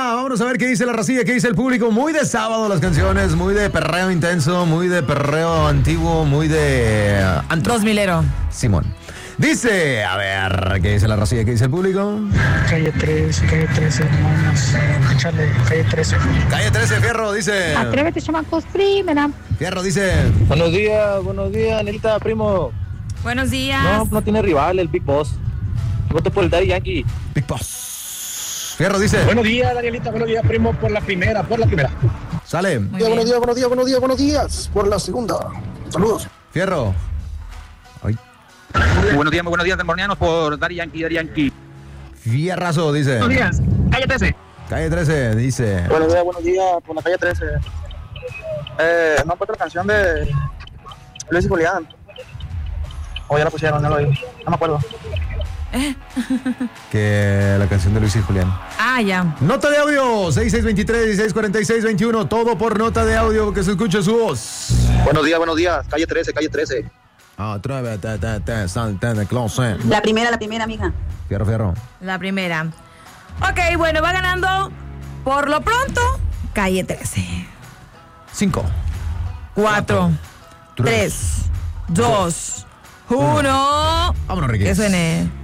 Vámonos a ver qué dice la racilla, qué dice el público. Muy de sábado las canciones, muy de perreo intenso, muy de perreo antiguo, muy de... Dos milero. Simón. Dice, a ver, ¿qué dice la racilla, qué dice el público? Calle 13, hermanos. Échale, calle 13. Calle 13, Fierro, dice. Atrévete, chamacos, primera. Fierro dice. Buenos días, Anelita, primo. Buenos días. No tiene rival el Big Boss. Voto por el Daddy Yankee. Big Boss. Fierro dice. Buenos días, Danielita, buenos días, primo, por la primera. Sale. Buenos días, por la segunda. Saludos. Fierro. Ay. Muy buenos días, demonianos, por Daddy Yankee. Fierrazo dice. Buenos días, calle 13. Calle 13 dice. Buenos días, por la calle 13. No puesto la canción de Luis y Julián. O ya la pusieron, no lo oí. No me acuerdo. Que la canción de Luis y Julián. Ah, ya. Nota de audio, 6623-1646-21. Todo por nota de audio, que se escuche su voz. Buenos días, calle 13. Atrévete, Santa Claus. La primera, mija. Fierro. La primera. Ok, bueno, va ganando por lo pronto calle 13. 5, 4, 3, 2, 1. Vámonos, Ricky. Que suene.